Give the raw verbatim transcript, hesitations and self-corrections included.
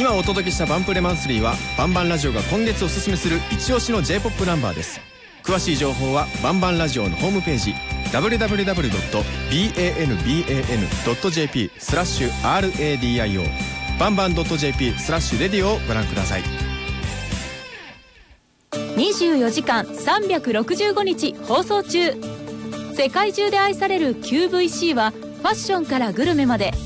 今お届けしたバンプレマンスリーはバンバンラジオが今月おすすめする一押しの J-ポップ ナンバーです。詳しい情報はバンバンラジオのホームページ ダブリューダブリューダブリュードットバンバンドットジェーピー スラッシュ アールエーディーアイオー バンバン .jp スラッシュレディオをご覧ください。 にじゅうよじかんさんびゃくろくじゅうごにち放送中。世界中で愛される キューブイシー はファッションからグルメまで